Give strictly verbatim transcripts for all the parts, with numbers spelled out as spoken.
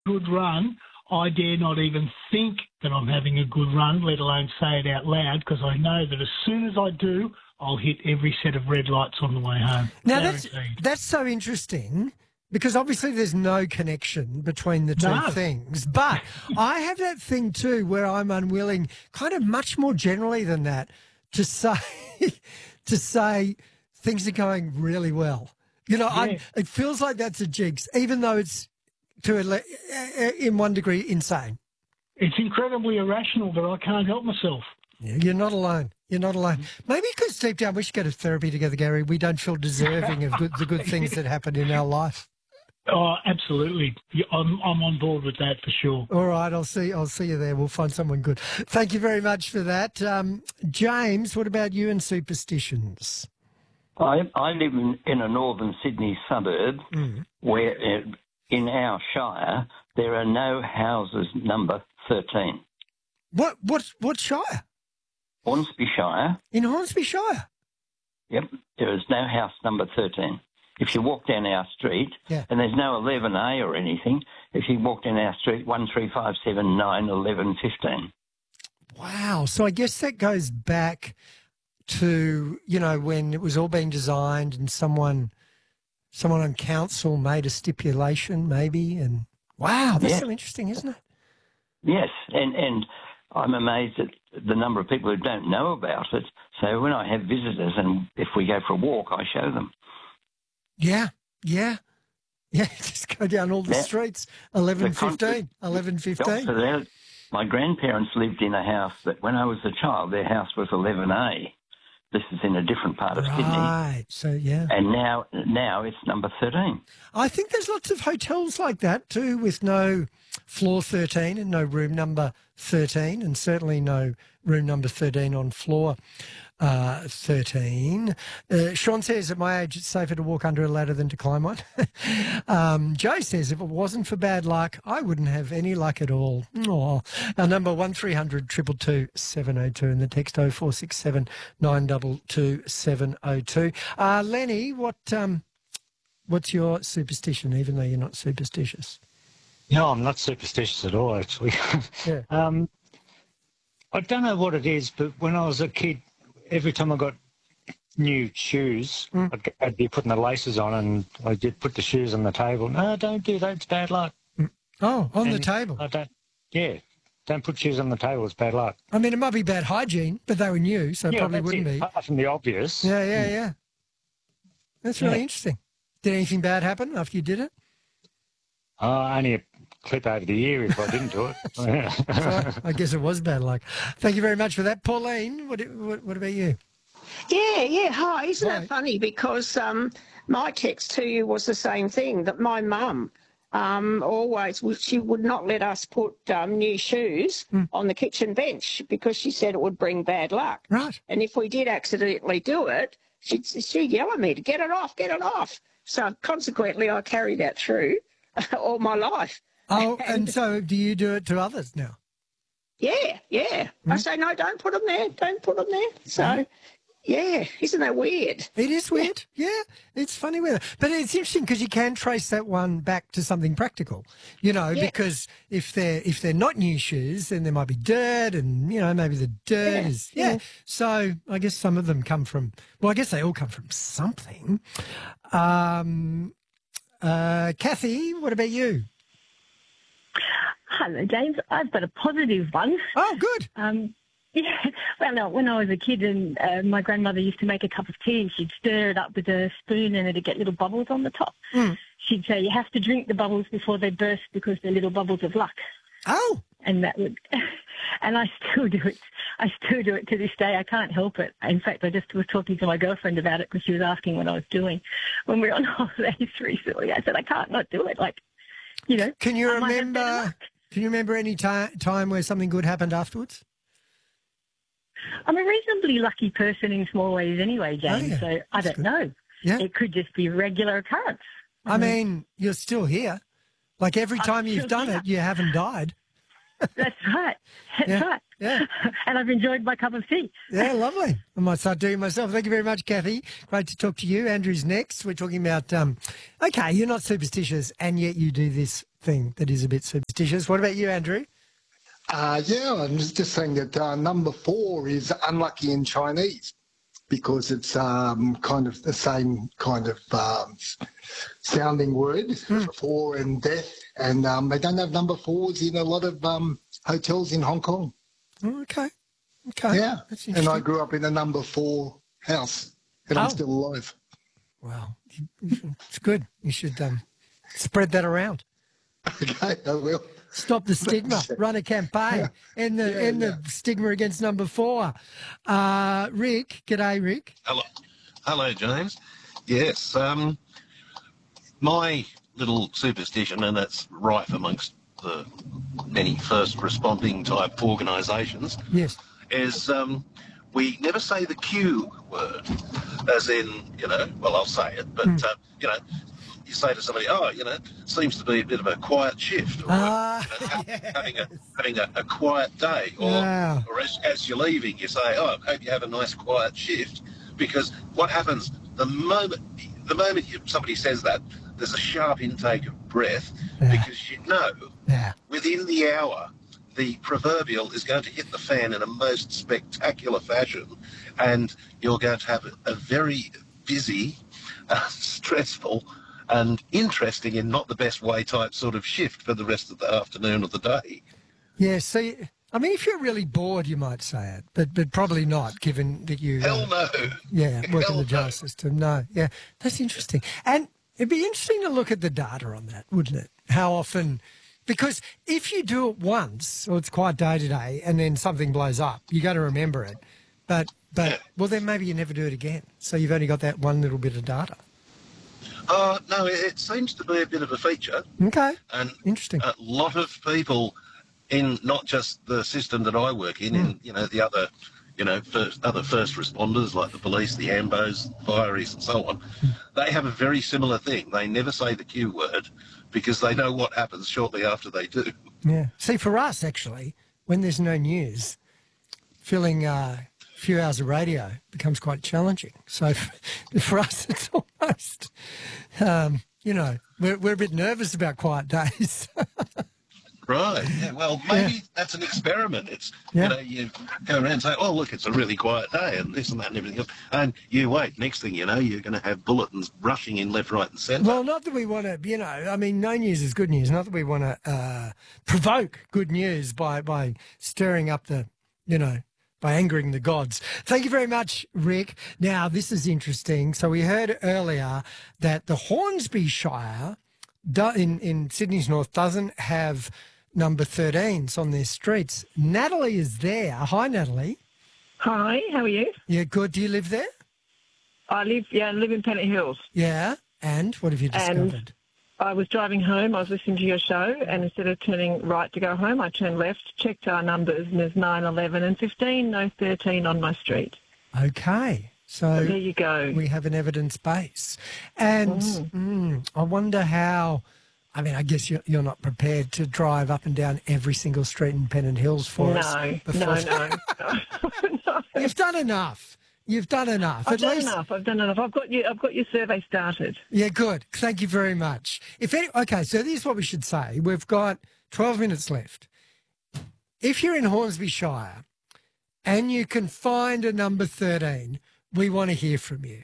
good run, I dare not even think that I'm having a good run, let alone say it out loud, because I know that as soon as I do, I'll hit every set of red lights on the way home. Now, that's, Guaranteed. that's so interesting because obviously there's no connection between the two No. things. But I have that thing too where I'm unwilling, kind of much more generally than that, to say to say things are going really well. You know, Yeah. I'm, it feels like that's a jinx, even though it's to a, le- in one degree insane. It's incredibly irrational, but I can't help myself. Yeah, you're not alone. You're not alone. Maybe because deep down we should go to therapy together, Gary. We don't feel deserving of good, the good things that happen in our life. Oh, absolutely. Yeah, I'm, I'm on board with that for sure. All right, I'll see. I'll see you there. We'll find someone good. Thank you very much for that, um, James. What about you and superstitions? I, I live in, in a northern Sydney suburb Mm. where uh, in our shire there are no houses number thirteen. What? What? What shire? Hornsby Shire, In Hornsby Shire. yep, there is no house number thirteen. If you walk down our street, Yeah. and there's no eleven A or anything, if you walk down our street, one three five seven nine eleven fifteen. Wow. So I guess that goes back to, you know, when it was all being designed and someone someone on council made a stipulation maybe, and wow, that's Yeah. so interesting, isn't it? Yes, and, and I'm amazed at the number of people who don't know about it. So when I have visitors and if we go for a walk, I show them. Yeah, yeah. Yeah, just go down all the Yeah. streets, eleven The con- fifteen, eleven fifteen. So there- my grandparents lived in a house that when I was a child, their house was eleven A. This is in a different part of Sydney. Right, so yeah. And now now it's number thirteen. I think there's lots of hotels like that too, with no floor thirteen and no room number thirteen, and certainly no room number thirteen on floor uh, thirteen. Uh, Sean says, at my age, it's safer to walk under a ladder than to climb one. um, Joe says, if it wasn't for bad luck, I wouldn't have any luck at all. Aw. Our number one three hundred two two two seven oh two and the text oh four six seven nine two two seven oh two. Uh, Lenny, what um, what's your superstition, even though you're not superstitious? No, I'm not superstitious at all, actually. Yeah. um, I don't know what it is, but when I was a kid, every time I got new shoes, Mm. I'd, I'd be putting the laces on and I did put the shoes on the table. No, don't do that, it's bad luck. Oh, on the And table. I don't, yeah, don't put shoes on the table, it's bad luck. I mean, it might be bad hygiene, but they were new, so it yeah, probably that's wouldn't it, be. apart from the obvious. Yeah, yeah, yeah. That's really Yeah. interesting. Did anything bad happen after you did it? Oh, only a clip over the ear if I didn't do it. So I guess it was bad luck. Thank you very much for that. Pauline, what, what, what about you? Yeah, yeah. Hi. Isn't Hi. that funny? Because um, my text to you was the same thing, that my mum um, always, would- she would not let us put um, new shoes Mm. on the kitchen bench because she said it would bring bad luck. Right. And if we did accidentally do it, she'd, she'd yell at me to get it off, get it off. So consequently, I carried that through all my life. Oh, and so do you do it to others now? Yeah, yeah. I say, no, don't put them there. Don't put them there. So, yeah, isn't that weird? It is weird. Yeah, it's funny weather. But it's interesting because you can trace that one back to something practical, you know, Yeah. because if they're if they're not new shoes, then there might be dirt and, you know, maybe the dirt Yeah, is, yeah. yeah. So I guess some of them come from, well, I guess they all come from something. Um, uh, Kathy, what about you? Hello, James. I've got a positive one. Oh, good. Um, yeah, well, no, when I was a kid and uh, my grandmother used to make a cup of tea and she'd stir it up with a spoon and it'd get little bubbles on the top. Mm. She'd say, you have to drink the bubbles before they burst because they're little bubbles of luck. Oh, And that would, and I still do it. I still do it to this day. I can't help it. In fact, I just was talking to my girlfriend about it because she was asking what I was doing when we were on holidays recently. I said, I can't not do it. Like, you know. can you I might have better remember? luck. Can you remember any ti- time where something good happened afterwards? I'm a reasonably lucky person in small ways anyway, James, Oh, yeah. so I That's don't good. know. Yeah. It could just be regular occurrence. I mean, you're still here. Like every I'm time you've still done here. it, you haven't died. That's right. That's Yeah, right. yeah. And I've enjoyed my cup of tea. Yeah, lovely. I might start doing it myself. Thank you very much, Kathy. Great to talk to you. Andrew's next. We're talking about, um, okay, you're not superstitious and yet you do this thing that is a bit superstitious. What about you, Andrew? Uh, yeah, I'm just just saying that uh, number four is unlucky in Chinese because it's um, kind of the same kind of um, sounding word, mm. four and death, and um, they don't have number fours in a lot of um, hotels in Hong Kong. Oh, okay, okay. Yeah, and I grew up in a number four house, and oh. I'm still alive. Wow, it's good. You should um, spread that around. Okay, I will. Stop the stigma. Run a campaign. Yeah. End the yeah, end yeah. the stigma against number four. Uh, Rick, g'day, Rick. Hello, hello, James. Yes, um, my little superstition, and it's rife amongst the many first responding type organisations. Yes, is um, we never say the Q word, as in you know. Well, I'll say it, but mm. uh, you know. You say to somebody, oh, you know, seems to be a bit of a quiet shift, or uh, you know, yes. having a having a, a quiet day, or wow. or as, as you're leaving, you say, oh, I hope you have a nice quiet shift, because what happens the moment the moment you, somebody says that, there's a sharp intake of breath, yeah. because you know yeah. within the hour the proverbial is going to hit the fan in a most spectacular fashion, and you're going to have a, a very busy, uh, stressful, and interesting in not the best way type sort of shift for the rest of the afternoon or the day. Yeah, see, I mean, if you're really bored, you might say it, but but probably not, given that you... Hell no. Uh, yeah, work Hell in the jail no. system. No, yeah, that's interesting. And it'd be interesting to look at the data on that, wouldn't it? How often... Because if you do it once, or it's quite day to day, and then something blows up, you got to remember it. But, but yeah. well, then maybe you never do it again. So you've only got that one little bit of data. Uh, no, it, it seems to be a bit of a feature. Okay, and interesting. A lot of people in not just the system that I work in, mm. in you know the other, you know, first, other first responders like the police, the ambos, fireys, and so on. Mm. They have a very similar thing. They never say the Q word because they know what happens shortly after they do. Yeah. See, for us actually, when there's no news, filling uh, a few hours of radio becomes quite challenging. So for, for us, it's almost, um, you know, we're, we're a bit nervous about quiet days. Right. Yeah. Well, maybe yeah. that's an experiment. It's, yeah. you know, you go around and say, oh, look, it's a really quiet day and this and that and everything else. And you wait. Next thing you know, you're going to have bulletins rushing in left, right and centre. Well, not that we want to, you know, I mean, no news is good news. Not that we want to uh, provoke good news by, by stirring up the, you know, by angering the gods. Thank you very much, Rick. Now, this is interesting. So we heard earlier that the Hornsby Shire do, in, in Sydney's north doesn't have number thirteens on their streets. Natalie is there. Hi, Natalie. Hi, how are you? Yeah, good. Do you live there? I live, yeah, I live in Pennant Hills. Yeah, and what have you discovered? And I was driving home, I was listening to your show, and instead of turning right to go home, I turned left, checked our numbers, and there's nine, eleven and fifteen, no thirteen on my street. Okay. So, so there you go. We have an evidence base. And mm. Mm, I wonder how... I mean, I guess you're, you're not prepared to drive up and down every single street in Pennant Hills for no, us. No, no, no, no. You've done enough. You've done enough. I've At done least... enough. I've done enough. I've got you. I've got your survey started. Yeah, good. Thank you very much. If any, okay, so this is what we should say. We've got twelve minutes left. If you're in Hornsby Shire and you can find a number thirteen, we want to hear from you.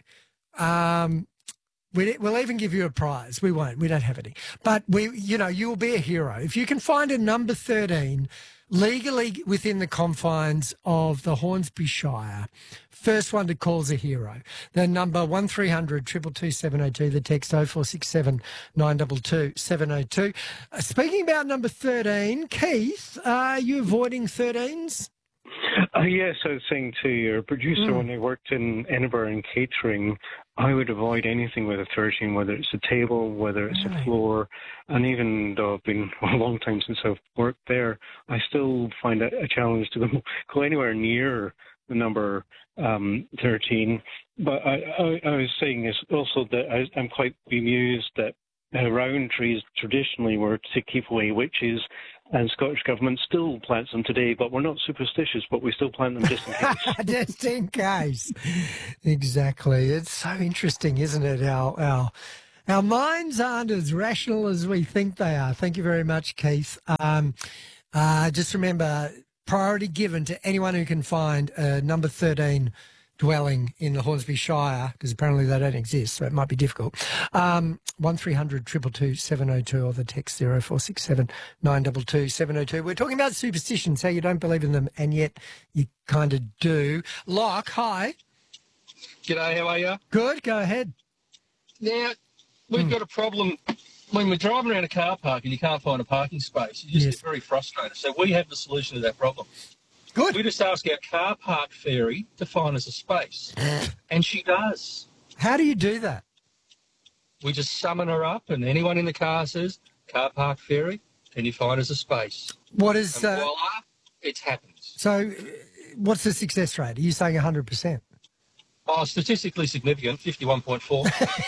Um, We'll even give you a prize. We won't. We don't have any. But, we, you know, you'll be a hero. If you can find a number thirteen legally within the confines of the Hornsby Shire, first one to call's a hero. The number one three hundred two two two seven oh two, the text oh four six seven nine two two seven oh two. Uh, speaking about number thirteen, Keith, are you avoiding thirteens? Uh, yes, I was saying to your producer mm. when I worked in Edinburgh in catering, I would avoid anything with a thirteen, whether it's a table, whether it's right. a floor, and even though it's been a long time since I've worked there, I still find it a challenge to go, go anywhere near the number um, thirteen. But I, I, I was saying is also that I, I'm quite bemused that uh, round trees traditionally were to keep away witches, and Scottish Government still plants them today, but we're not superstitious, but we still plant them just in case. Just in case. Exactly. It's so interesting, isn't it, our, our Our minds aren't as rational as we think they are. Thank you very much, Keith. Um, uh, just remember, priority given to anyone who can find a number thirteen dwelling in the Hornsby Shire, because apparently they don't exist, so it might be difficult. Um, one three hundred two two two seven oh two or the text zero four six seven nine two two seven oh two. We're talking about superstitions, how you don't believe in them and yet you kind of do. Locke, hi. G'day, how are you? Good, go ahead. Now, we've Hmm. got a problem when we're driving around a car park and you can't find a parking space. You just Yes. get very frustrated. So we have the solution to that problem. Good. We just ask our car park fairy to find us a space. And she does. How do you do that? We just summon her up and anyone in the car says, car park fairy, can you find us a space? What is... And Uh, voila, it happens. so uh, what's the success rate? Are you saying one hundred percent? Oh, statistically significant, fifty-one point four.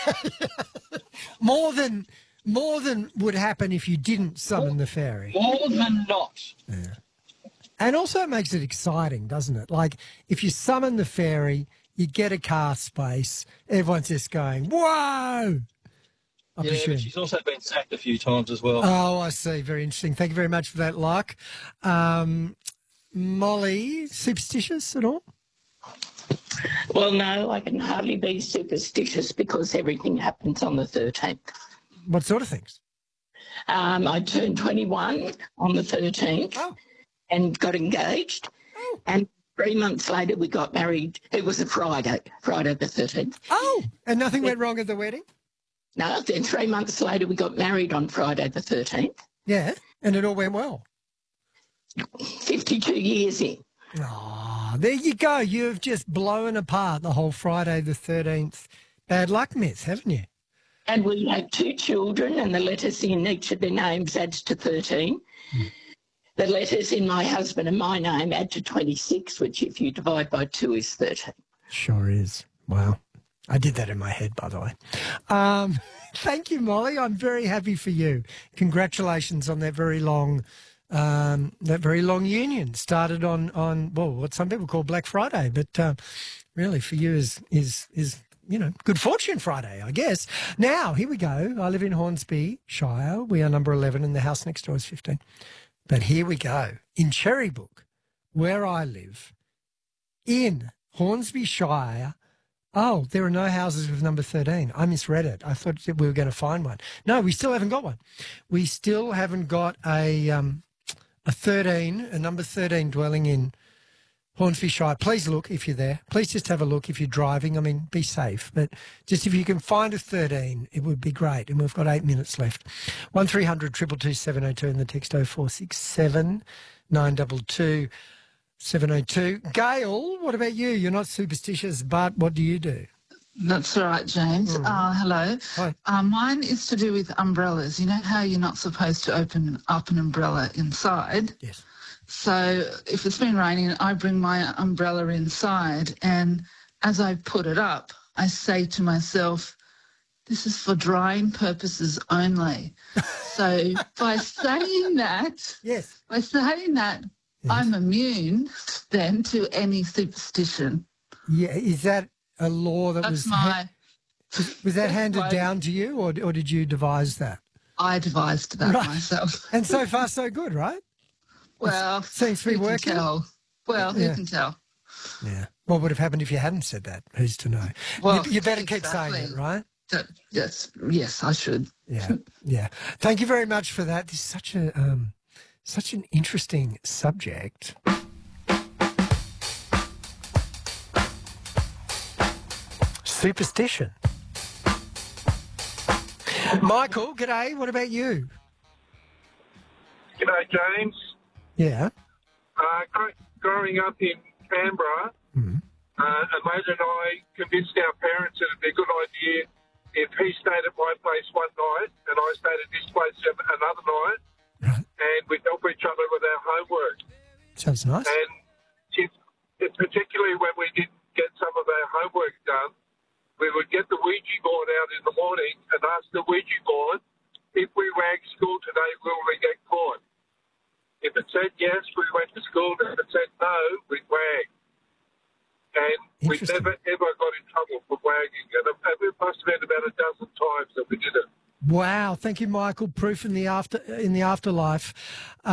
More than... More than would happen if you didn't summon the fairy. More than not. Yeah. And also it makes it exciting, doesn't it? Like, if you summon the fairy, you get a car space, everyone's just going, whoa! I Yeah, presume. but she's also been sacked a few times as well. Oh, I see. Very interesting. Thank you very much for that, Lark. Um, Molly, superstitious at all? Well, no, I can hardly be superstitious because everything happens on the thirteenth. What sort of things? Um, I turned twenty-one on the thirteenth Oh. and got engaged. Oh. And three months later, we got married. It was a Friday, Friday the thirteenth. Oh, and nothing went wrong at the wedding? No, then three months later, we got married on Friday the thirteenth. Yeah, and it all went well. fifty-two years in. Oh, there you go. You've just blown apart the whole Friday the thirteenth bad luck myth, haven't you? And we had two children, and the letters in each of their names adds to thirteen. Mm. The letters in my husband and my name add to twenty-six, which if you divide by two is thirteen. Sure is. Wow. I did that in my head, by the way. Um, thank you, Molly. I'm very happy for you. Congratulations on that very long, um, that very long union. Started on, on well, what some people call Black Friday, but uh, really for you is is is you know good fortune Friday, I guess. Now here we go. I live in Hornsby Shire. We are number eleven, and the house next door is fifteen. But here we go in Cherrybrook, where I live, in Hornsby Shire. Oh, there are no houses with number thirteen. I misread it. I thought that we were going to find one. No, we still haven't got one. We still haven't got a um, a thirteen, a number thirteen dwelling in Hornsby Shire. Please look if you're there. Please just have a look if you're driving. I mean, be safe. But just if you can find a thirteen, it would be great. And we've got eight minutes left. one three hundred two two two seven oh two and the text oh four six seven nine two two. seven oh two. Gail, what about you? You're not superstitious, but what do you do? That's right, James. Mm. Uh, hello. Hi. Uh, mine is to do with umbrellas. You know how you're not supposed to open up an umbrella inside? Yes. So if it's been raining, I bring my umbrella inside, and as I put it up, I say to myself, this is for drying purposes only. So by saying that, yes, by saying that, yes. I'm immune then to any superstition. Yeah, is that a law that That's was my. ha- was, was that that's handed my- down to you, or or did you devise that? I devised that Right. myself. And so far, so good, right? Well, seems to be who can working. tell? Well, Yeah. who can tell? Yeah. What would have happened if you hadn't said that? Who's to know? Well, you, you better keep exactly. saying it, right? That, yes, yes, I should. Yeah, yeah. Thank you very much for that. This is such a um, such an interesting subject. Superstition. Michael, g'day. What about you? G'day, James. Yeah. Uh, gr- growing up in Canberra, Mm. uh, a mate and I convinced our parents that it'd be a good idea if he stayed at my place one night and I stayed at his place another night, Right. and we'd help each other with our homework. Sounds nice. And if, if particularly when we didn't get some of our homework done, we would get the Ouija board out in the morning and ask the Ouija board, if we rag school today, will we get caught? If it said yes, we went to school. If it said no, we'd rag. And We never, ever got in trouble for wagging. And it must have been about a dozen times that we did it. Wow. Thank you, Michael. Proof in the after in the afterlife.